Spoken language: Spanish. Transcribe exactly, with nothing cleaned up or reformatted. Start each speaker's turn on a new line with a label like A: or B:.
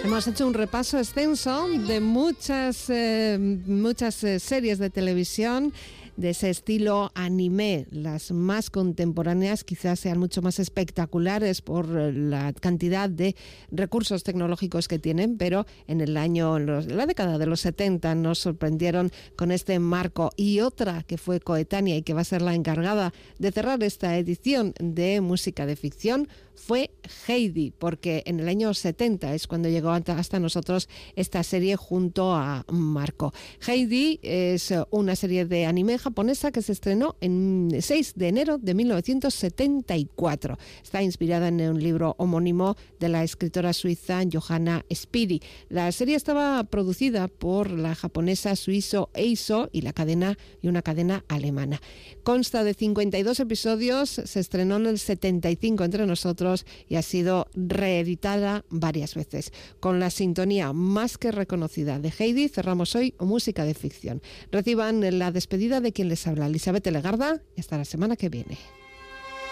A: Hemos hecho un repaso extenso de muchas, eh, muchas eh, series de televisión de ese estilo anime. Las más contemporáneas quizás sean mucho más espectaculares por la cantidad de recursos tecnológicos que tienen, pero en el año, en los, la década de los setenta nos sorprendieron con este marco. Y otra que fue coetánea y que va a ser la encargada de cerrar esta edición de Música de Ficción fue Heidi, porque en el año setenta es cuando llegó hasta nosotros esta serie junto a Marco. Heidi es una serie de anime japonesa que se estrenó en seis de enero de mil novecientos setenta y cuatro. Está inspirada en un libro homónimo de la escritora suiza Johanna Spiri. La serie estaba producida por la japonesa Suiso Eiso y la cadena y una cadena alemana. Consta de cincuenta y dos episodios, se estrenó en el setenta y cinco entre nosotros y ha sido reeditada varias veces. Con la sintonía más que reconocida de Heidi, cerramos hoy Música de Ficción. Reciban la despedida de quien les habla, Elizabeth Legarda, y hasta la semana que viene.